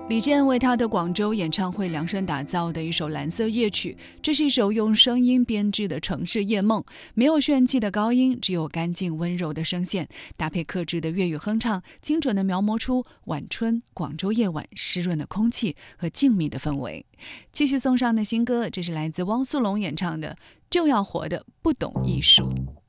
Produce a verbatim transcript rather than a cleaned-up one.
李健为他的广州演唱会量身打造的一首《蓝色夜曲》，这是一首用声音编织的城市夜梦，没有炫气的高音，只有干净温柔的声线，搭配克制的粤语哼唱，精准地描摹出晚春广州夜晚湿润的空气和静谧的氛围。继续送上的新歌，这是来自汪苏泷演唱的《就要活得不懂艺术》。